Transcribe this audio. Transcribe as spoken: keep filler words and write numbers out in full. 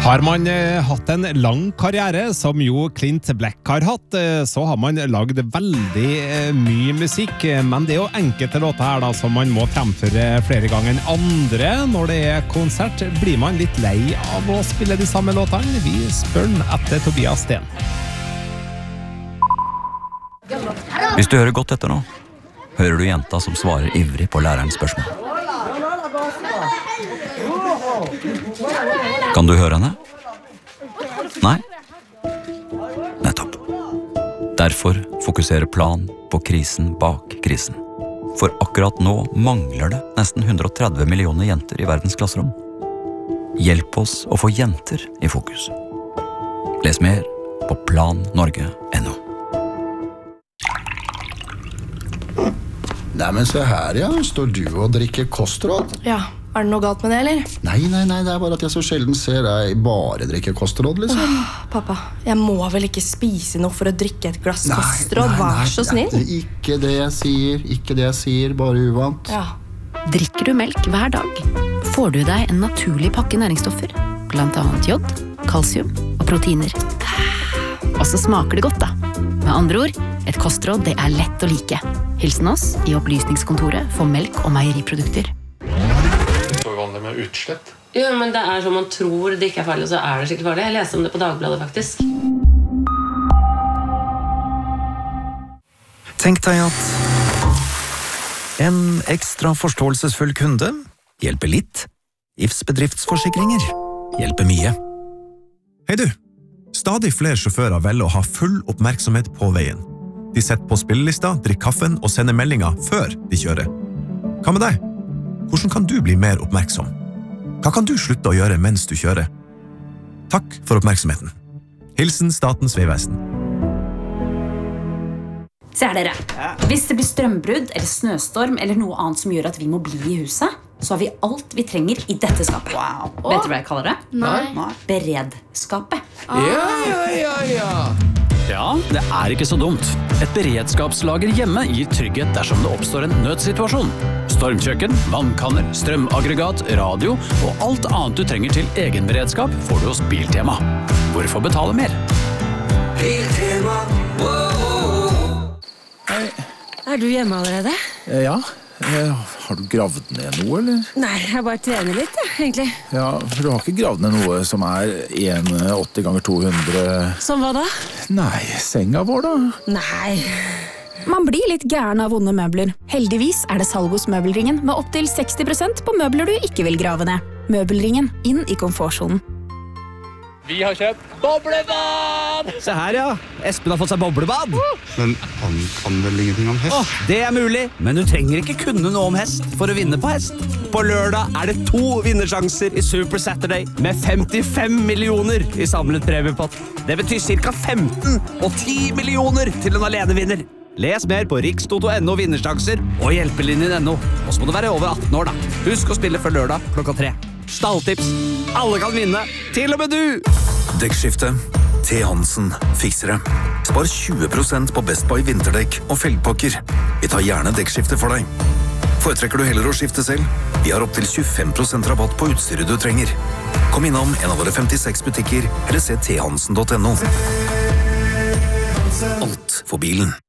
Har man eh, hatt en lang karriere, som jo Clint Black har hatt, eh, så har man lagd veldig eh, mye musikk, men det er jo enkelte låter her da, som man må fremføre flere ganger enn andre. Når det er konsert, blir man litt lei av å spille de samme låtene. Vi spør etter Tobias Sten. Hvis du hører godt etter nå, hører du jenta som svarer ivrig på lærerens spørsmål. Kan du høre henne? Nei? Nettopp. Derfor fokuserer Plan på krisen bak krisen. For akkurat nå mangler det nesten hundre og tretti millioner jenter i verdens klasserom. Hjelp oss å få jenter i fokus. Les mer på plan norge punktum no. Nei, men se her, ja. Står du og drikker kostråd? Ja, er det noe galt med det, eller? Nei, nei, nei, det er bare at jeg så sjelden ser deg bare drikke kostråd, liksom. Åh, pappa, jeg må vel ikke spise noe for å drikke et glass kostråd, vær så snill. Nei, ikke det jeg sier, ikke det jeg sier, bare uvant. Ja. Drikker du melk hver dag, får du deg en naturlig pakke næringsstoffer, blant annet jod, kalsium og proteiner. Og så smaker det godt da. Med andre ord, et kostråd det er lett å like. Hilsen oss i opplysningskontoret for melk og meieriprodukter. Så vanlig med utslett. Jo, men det er som man tror det ikke er farlig, så er det skikkelig farlig. Jeg leste om det på Dagbladet, faktisk. Tenk deg at en ekstra forståelsesfull kunde hjelper litt. I F S bedriftsforsikringer hjelper mye. Hei du! Stadig flere sjåfører velger å ha full oppmerksomhet på veien. De setter på spillelista, drikker kaffen og sender meldinger før de kjører. Hva med deg? Hvordan kan du bli mer oppmerksom? Hva kan du slutte å gjøre mens du kjører? Takk for oppmerksomheten. Hilsen Statens Vegvesen. Se her dere. Hvis det blir strømbrudd eller snøstorm eller noe annet som gjør at vi må bli i huset, så har vi alt vi trenger i dette skapet. Wow. Vet du hva jeg kaller det? Nei. Beredskapet. Ja, ja, ja, ja. Ja, det er ikke så dumt. Et beredskapslager hjemme gir trygghet dersom det oppstår en nødsituasjon. Stormkjøkken, vannkanner, strømaggregat, radio og alt annet du trenger til egen beredskap får du hos Biltema. Hvorfor betale mer? Biltema, wow. Hei. Er du hjemme allerede? Ja. Har du gravd ned noe, eller? Nei, jeg bare trener litt, ja, egentlig. Ja, for du har ikke gravd ned noe som er en komma åtti ganger to hundre... Som hva da? Nei, senga vår da. Nei. Man blir litt gæren av vonde møbler. Heldigvis er det salg hos Møbelringen med opp til seksti prosent på møbler du ikke vil grave ned. Møbelringen, inn i komfortsonen. Vi har kjøpt boblebad! Se her, ja. Espen har fått seg boblebad. Men han kan vel ingenting om hest? Åh, det er mulig, men du trenger ikke kunne noe om hest for å vinne på hest. På lørdag er det to vinnersjanser i Super Saturday med femtifem millioner i samlet premiepott. Det betyr cirka femten og ti millioner til en alenevinner. Les mer på rikstoto punktum no vinnersjanser og hjelpelinjen punktum no. Og så må du være over atten år da. Husk å spille før lørdag klokka tre. Stalltips. Alle kan vinne, til og med du! Dekkskifte. T. Hansen fikser det. Spar tjue prosent på Best Buy vinterdekk og felgpakker. Vi tar gjerne dekkskifte for deg. Foretrekker du heller å skifte selv? Vi har opp til tjuefem prosent rabatt på utstyret du trenger. Kom innom en av våre femtiseks butikker, eller se t hansen punktum no. Alt for bilen.